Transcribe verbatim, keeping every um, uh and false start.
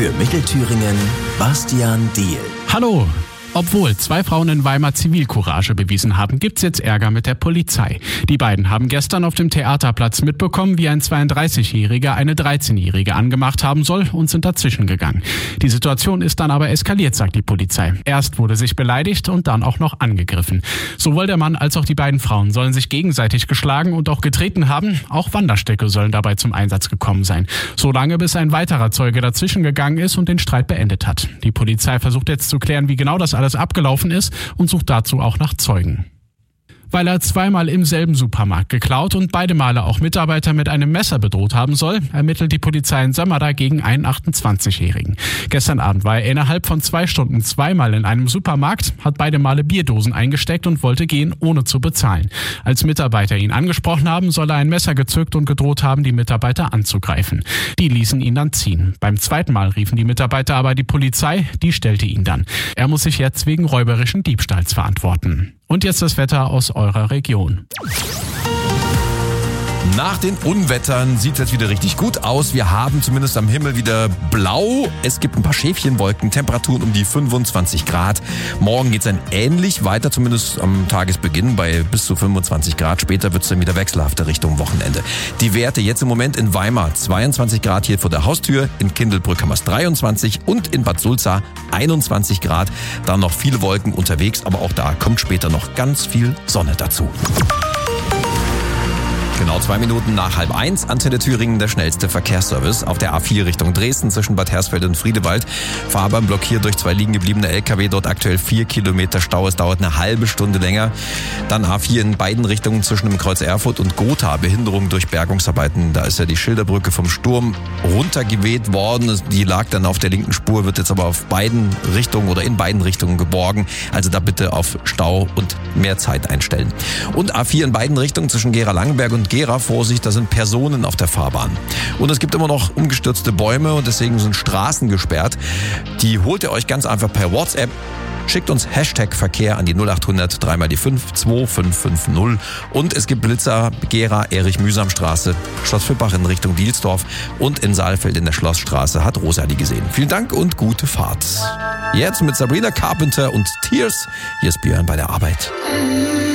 Für Mittelthüringen Bastian Diehl. Hallo! Obwohl zwei Frauen in Weimar Zivilcourage bewiesen haben, gibt's jetzt Ärger mit der Polizei. Die beiden haben gestern auf dem Theaterplatz mitbekommen, wie ein zweiunddreißigjähriger eine dreizehnjährige angemacht haben soll und sind dazwischen gegangen. Die Situation ist dann aber eskaliert, sagt die Polizei. Erst wurde sich beleidigt und dann auch noch angegriffen. Sowohl der Mann als auch die beiden Frauen sollen sich gegenseitig geschlagen und auch getreten haben. Auch Wanderstöcke sollen dabei zum Einsatz gekommen sein. Solange bis ein weiterer Zeuge dazwischen gegangen ist und den Streit beendet hat. Die Polizei versucht jetzt zu klären, wie genau das alles abgelaufen ist und sucht dazu auch nach Zeugen. Weil er zweimal im selben Supermarkt geklaut und beide Male auch Mitarbeiter mit einem Messer bedroht haben soll, ermittelt die Polizei in Sömmerda gegen einen achtundzwanzigjährigen. Gestern Abend war er innerhalb von zwei Stunden zweimal in einem Supermarkt, hat beide Male Bierdosen eingesteckt und wollte gehen, ohne zu bezahlen. Als Mitarbeiter ihn angesprochen haben, soll er ein Messer gezückt und gedroht haben, die Mitarbeiter anzugreifen. Die ließen ihn dann ziehen. Beim zweiten Mal riefen die Mitarbeiter aber die Polizei, die stellte ihn dann. Er muss sich jetzt wegen räuberischen Diebstahls verantworten. Und jetzt das Wetter aus eurer Region. Nach den Unwettern sieht es jetzt wieder richtig gut aus. Wir haben zumindest am Himmel wieder blau. Es gibt ein paar Schäfchenwolken, Temperaturen um die fünfundzwanzig Grad. Morgen geht es dann ähnlich weiter, zumindest am Tagesbeginn bei bis zu fünfundzwanzig Grad. Später wird es dann wieder wechselhafter Richtung Wochenende. Die Werte jetzt im Moment in Weimar zweiundzwanzig Grad hier vor der Haustür. In Kindelbrück haben wir es dreiundzwanzig und in Bad Sulza einundzwanzig Grad. Dann noch viele Wolken unterwegs, aber auch da kommt später noch ganz viel Sonne dazu. Genau zwei Minuten nach halb eins, Antenne Thüringen, der schnellste Verkehrsservice. Auf der A vier Richtung Dresden zwischen Bad Hersfeld und Friedewald. Fahrbahn blockiert durch zwei liegen gebliebene L K W, dort aktuell vier Kilometer Stau. Es dauert eine halbe Stunde länger. Dann A vier in beiden Richtungen zwischen dem Kreuz Erfurt und Gotha. Behinderung durch Bergungsarbeiten. Da ist ja die Schilderbrücke vom Sturm runtergeweht worden. Die lag dann auf der linken Spur, wird jetzt aber auf beiden Richtungen oder in beiden Richtungen geborgen. Also da bitte auf Stau und mehr Zeit einstellen. Und A vier in beiden Richtungen zwischen Gera-Langenberg und Gera, Vorsicht, da sind Personen auf der Fahrbahn. Und es gibt immer noch umgestürzte Bäume und deswegen sind Straßen gesperrt. Die holt ihr euch ganz einfach per WhatsApp. Schickt uns Hashtag Verkehr an die null achthundert drei mal die fünf zwei fünf fünf null. Und es gibt Blitzer, Gera, Erich-Mühsam-Straße, Schloss Fippach in Richtung Dielsdorf und in Saalfeld in der Schlossstraße hat Rosa die gesehen. Vielen Dank und gute Fahrt. Jetzt mit Sabrina Carpenter und Tears. Hier ist Björn bei der Arbeit.